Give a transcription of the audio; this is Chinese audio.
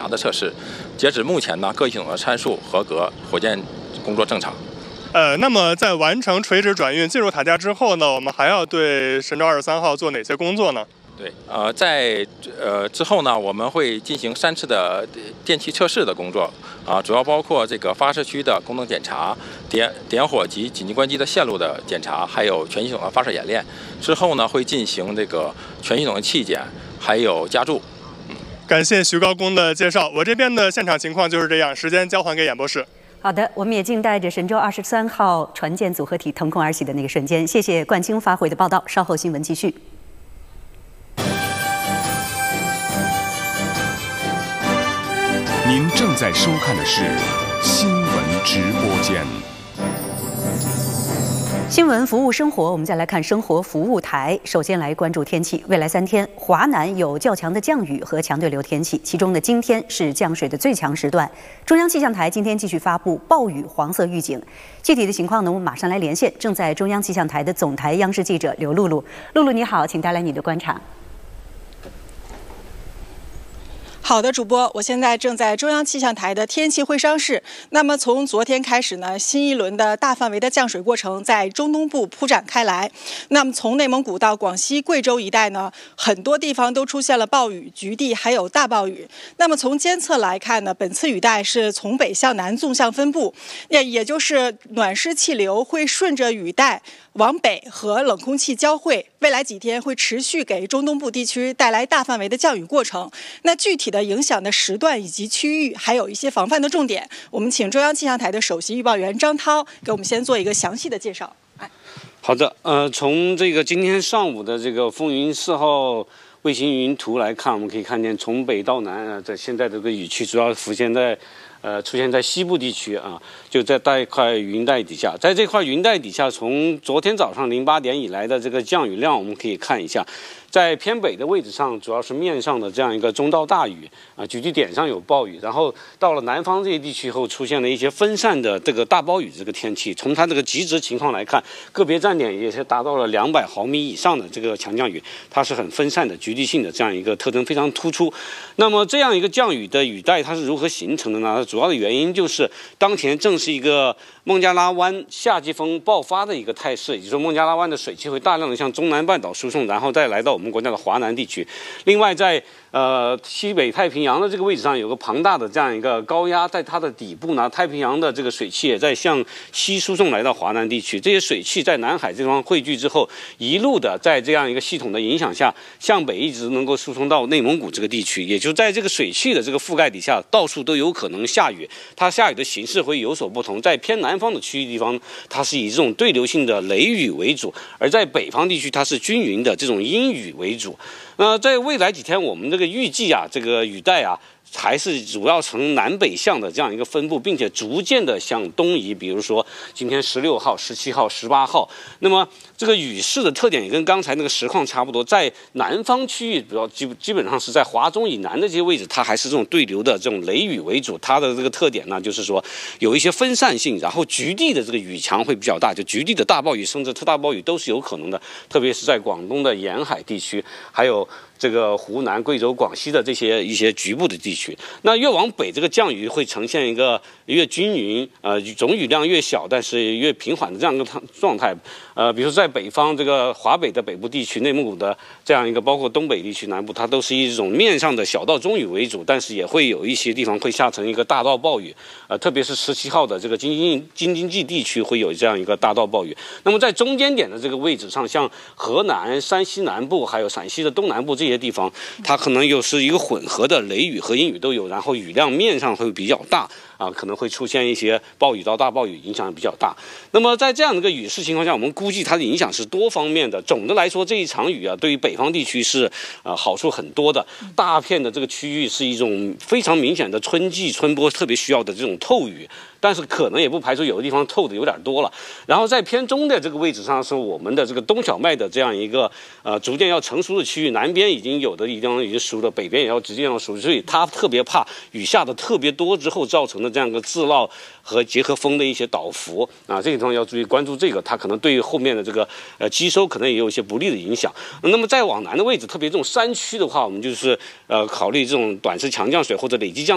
的测试。截止目前呢，各系统的参数合格，火箭工作正常。 那么在完成垂直转运进入塔架之后呢，我们还要对神舟23号做哪些工作呢？ 对，在之后呢，我们会进行3次的电气测试的工作主要包括这个发射区的功能检查、点火及紧急关机的线路的检查，还有全系统的发射演练。之后呢，会进行这个全系统的气检，还有加注。 感谢徐高工的介绍，我这边的现场情况就是这样，时间交还给演播室。 好的，我们也静待着神舟23号船舰组合体腾空而起的那个瞬间。谢谢冠清发回的报道，稍后新闻继续。 您正在收看的是新闻直播间。 新闻服务生活，我们再来看生活服务台。首先来关注天气，未来3天，华南有较强的降雨和强对流天气，其中呢，今天是降水的最强时段。中央气象台今天继续发布暴雨黄色预警，具体的情况呢，我们马上来连线正在中央气象台的总台央视记者刘露露。露露你好，请带来你的观察。 好的，主播，我现在正在中央气象台的天气会商室。那么从昨天开始呢，新一轮的大范围的降水过程在中东部铺展开来。那么从内蒙古到广西、贵州一带呢，很多地方都出现了暴雨、局地还有大暴雨。那么从监测来看呢，本次雨带是从北向南纵向分布，也就是暖湿气流会顺着雨带往北和冷空气交汇，未来几天会持续给中东部地区带来大范围的降雨过程。那具体的影响的时段以及区域，还有一些防范的重点，我们请中央气象台的首席预报员张涛给我们先做一个详细的介绍。 好的，从这个今天上午的这个风云4号卫星云图来看，我们可以看见从北到南在现在这个雨区主要出现在西部地区就在大一块云带底下，在这块云带底下，从昨天早上08点以来的这个降雨量，我们可以看一下。在偏北的位置上，主要是面上的这样一个中到大雨局地点上有暴雨，然后到了南方这些地区后，出现了一些分散的这个大暴雨这个天气。从它这个极值情况来看，个别站点也是达到了200毫米以上的这个强降雨，它是很分散的、局地性的这样一个特征非常突出。那么这样一个降雨的雨带它是如何形成的呢？它主要的原因就是当前正是一个孟加拉湾夏季风爆发的一个态势，也就是说孟加拉湾的水汽会大量的向中南半岛输送，然后再来到我们国家的华南地区。另外在西北太平洋的这个位置上有个庞大的这样一个高压，在它的底部呢，太平洋的这个水汽也在向西输送来到华南地区。这些水汽在南海这地方汇聚之后，一路的在这样一个系统的影响下，向北一直能够输送到内蒙古这个地区。也就在这个水汽的这个覆盖底下，到处都有可能下雨。它下雨的形式会有所不同，在偏南方的区域地方，它是以这种对流性的雷雨为主；而在北方地区，它是均匀的这种阴雨为主。在未来几天，我们这个预计这个雨带还是主要呈南北向的这样一个分布，并且逐渐的向东移。比如说今天16号、17号、18号，那么这个雨势的特点也跟刚才那个实况差不多。在南方区域，基本上是在华中以南的这些位置，它还是这种对流的这种雷雨为主。它的这个特点呢，就是说有一些分散性，然后局地的这个雨强会比较大，就局地的大暴雨甚至特大暴雨都是有可能的。特别是在广东的沿海地区，还有这个湖南、贵州、广西的这些一些局部的地区。那越往北，这个降雨会呈现一个越均匀，总雨量越小，但是越平缓的这样一个状态。比如说在北方这个华北的北部地区、内蒙古的这样一个，包括东北地区南部，它都是一种面上的小到中雨为主，但是也会有一些地方会下成一个大到暴雨。特别是17号的这个京津冀地区会有这样一个大到暴雨。那么在中间点的这个位置上，像河南、山西南部还有陕西的东南部这些地方，它可能又是一个混合的雷雨和阴雨都有，然后雨量面上会比较大可能会出现一些暴雨到大暴雨，影响比较大。那么在这样的一个雨势情况下，我们估计它的影响是多方面的。总的来说，这一场雨对于北方地区是好处很多的。大片的这个区域是一种非常明显的春季春播特别需要的这种透雨，但是可能也不排除有的地方透的有点多了。然后在偏中的这个位置上，是我们的这个冬小麦的这样一个逐渐要成熟的区域，南边已经有的地方已经熟了，北边也要逐渐要熟，所以它特别怕雨下的特别多之后造成的这样一个自涝和结合风的一些倒伏这个地方要注意关注这个，它可能对于后面的这个积收可能也有一些不利的影响。那么再往南的位置，特别这种山区的话，我们就是考虑这种短时强降水或者累积降